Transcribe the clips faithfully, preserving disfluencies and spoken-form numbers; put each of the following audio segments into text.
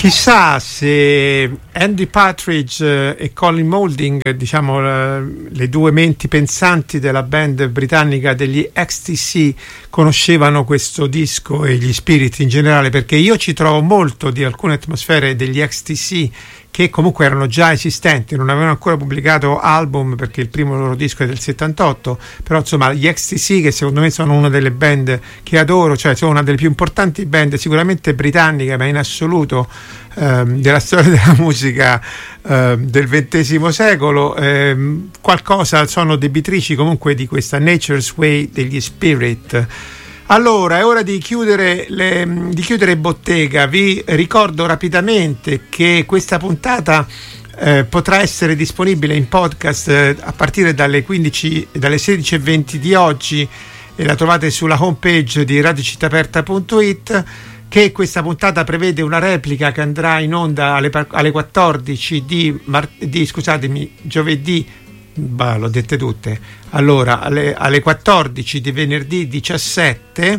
Chissà se Andy Partridge e Colin Moulding, diciamo le due menti pensanti della band britannica degli X T C, conoscevano questo disco e gli Spirit in generale, perché io ci trovo molto di alcune atmosfere degli X T C che comunque erano già esistenti, non avevano ancora pubblicato album perché il primo loro disco è del settantotto, però insomma gli X T C, che secondo me sono una delle band che adoro, cioè sono una delle più importanti band sicuramente britanniche, ma in assoluto ehm, della storia della musica ehm, del ventesimo secolo, ehm, qualcosa sono debitrici comunque di questa Nature's Way degli Spirit. Allora, è ora di chiudere, le, di chiudere bottega. Vi ricordo rapidamente che questa puntata eh, potrà essere disponibile in podcast eh, a partire dalle quindici, dalle sedici e venti di oggi, e la trovate sulla homepage di radio città aperta punto it, che questa puntata prevede una replica che andrà in onda alle, alle quattordici di, mar- di scusatemi, giovedì. Bah, l'ho dette tutte. Allora, alle, alle quattordici di venerdì diciassette,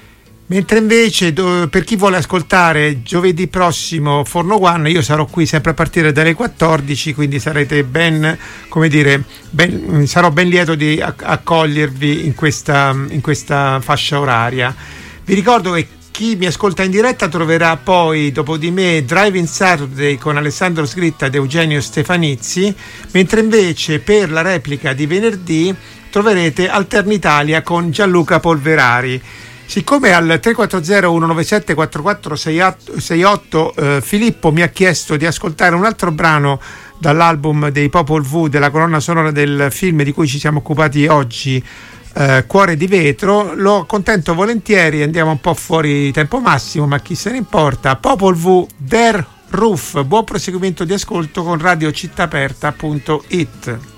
mentre invece do, per chi vuole ascoltare giovedì prossimo Forno One, io sarò qui sempre a partire dalle quattordici, quindi sarete ben, come dire, ben, sarò ben lieto di accogliervi in questa, in questa fascia oraria. Vi ricordo che chi mi ascolta in diretta troverà poi dopo di me Driving Saturday con Alessandro Sgritta ed Eugenio Stefanizzi, mentre invece per la replica di venerdì troverete Alternitalia con Gianluca Polverari. Siccome al tre quattro zero uno nove sette quattro quattro sei otto eh, Filippo mi ha chiesto di ascoltare un altro brano dall'album dei Popol Vuh, della colonna sonora del film di cui ci siamo occupati oggi, Uh, Cuore di vetro, lo accontento volentieri. Andiamo un po' fuori tempo massimo, ma chi se ne importa. Popol Vuh, Der Ruf. Buon proseguimento di ascolto con radio città aperta punto it.